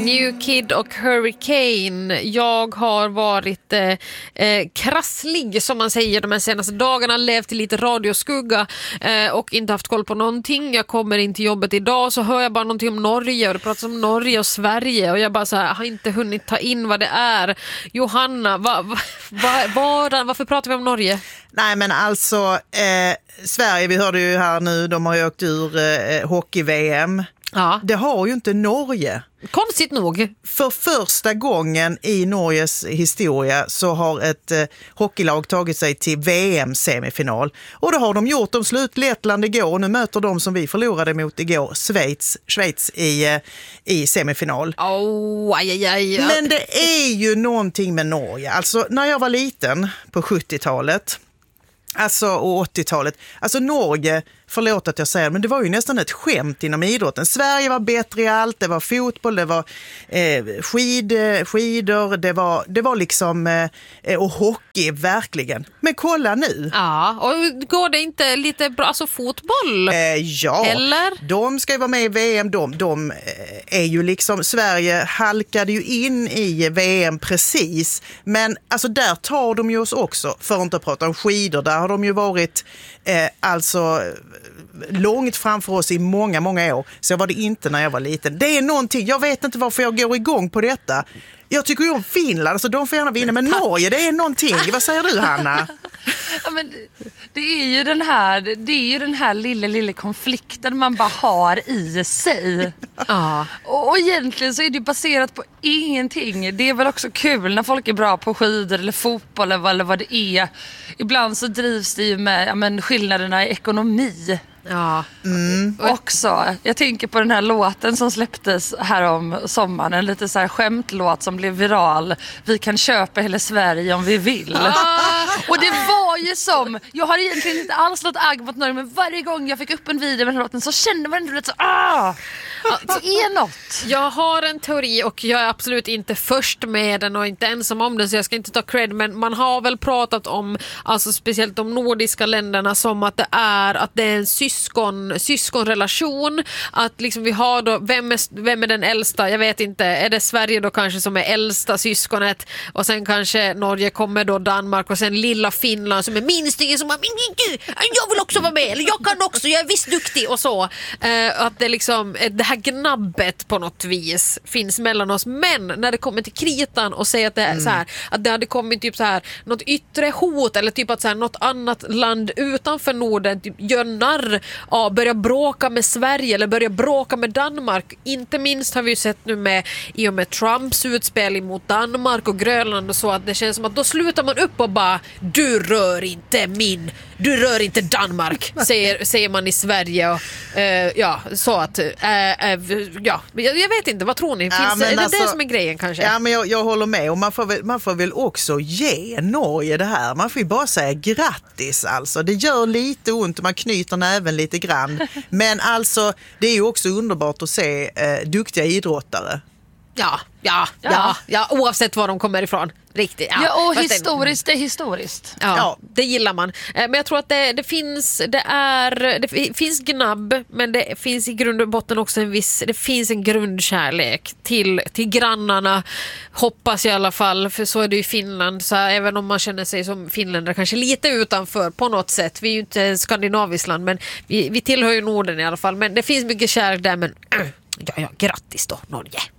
New Kid och Hurricane. Jag har varit krasslig som man säger de här senaste dagarna, levt i lite radioskugga och inte haft koll på någonting. Jag kommer in till jobbet idag så hör jag bara någonting om Norge och det pratas om Norge och Sverige och jag bara så här, har inte hunnit ta in vad det är. Johanna, varför pratar vi om Norge? Nej men alltså Sverige, vi hörde ju här nu, de har ju åkt ur hockey-VM. Ja. Det har ju inte Norge. Konstigt nog. För första gången i Norges historia så har ett hockeylag tagit sig till VM-semifinal. Och det har de gjort. De slut Lettland igår och nu möter de som vi förlorade mot igår, Schweiz i semifinal. Aj. Men det är ju någonting med Norge. Alltså när jag var liten på 70-talet och 80-talet. Alltså Norge, förlåt att jag säger, men det var ju nästan ett skämt inom idrotten. Sverige var bättre i allt. Det var fotboll, det var skidor, det var liksom och hockey, verkligen. Men kolla nu. Ja, och går det inte lite bra, alltså fotboll? Ja, eller? De ska ju vara med i VM. De är ju liksom, Sverige halkade ju in i VM precis. Men alltså där tar de ju oss också, för att inte prata om skidor. Där har de ju varit alltså långt framför oss i många, många år. Så var det inte när jag var liten. Det är någonting, jag vet inte varför jag går igång på detta. Jag tycker ju om Finland, alltså de får gärna vinna, men Norge, det är någonting. Vad säger du, Hanna? Ja, men det är ju den här lilla konflikten man bara har i sig. Ja. Och egentligen så är det baserat på ingenting. Det är väl också kul när folk är bra på skidor eller fotboll eller vad det är. Ibland så drivs det ju med skillnaderna i ekonomi. Ja. Också. Jag tänker på den här låten som släpptes här om sommaren. En lite så här skämtlåt som blev viral. Vi kan köpa hela Sverige om vi vill. Och det var ju som, jag har egentligen inte alls något agg mot Norge, men varje gång jag fick upp en video med den här låten så kände man ändå lite så det är något. Jag har en teori och jag är absolut inte först med den och inte ensam om den, så jag ska inte ta cred, men man har väl pratat om, alltså speciellt de nordiska länderna, som att det är en syskonrelation, att liksom vi har då, vem är den äldsta, jag vet inte, är det Sverige då kanske som är äldsta syskonet och sen kanske Norge kommer då Danmark och sen lilla Finland som är minstingen som jag vill också vara med, eller jag kan också, jag är visst duktig och så, att det liksom det här gnabbet på något vis finns mellan oss, men när det kommer till kritan och säger att det är så här, att det hade kommit typ så här något yttre hot eller typ att så här, något annat land utanför Norden typ gör narr av, börjar bråka med Sverige eller börjar bråka med Danmark. Inte minst har vi ju sett nu i och med Trumps utspel emot Danmark och Grönland och så, att det känns som att då slutar man upp och bara, du rör inte Danmark, säger man i Sverige och så att jag vet inte, vad tror ni? Är det det som är grejen kanske? Ja, men jag håller med, och man får väl också ge Norge det här. Man får ju bara säga grattis alltså. Det gör lite ont, man knyter näven lite grann. Men alltså, det är ju också underbart att se duktiga idrottare. Ja, oavsett var de kommer ifrån. Riktigt. Ja, och historiskt är historiskt. Ja, det gillar man. Men jag tror att det finns gnabb, men det finns i grund och botten också det finns en grundkärlek till grannarna, hoppas jag i alla fall, för så är det i Finland, så även om man känner sig som finländare kanske lite utanför på något sätt, vi är ju inte skandinaviskt land, men vi tillhör ju Norden i alla fall, men det finns mycket kärlek där, men grattis då Norge.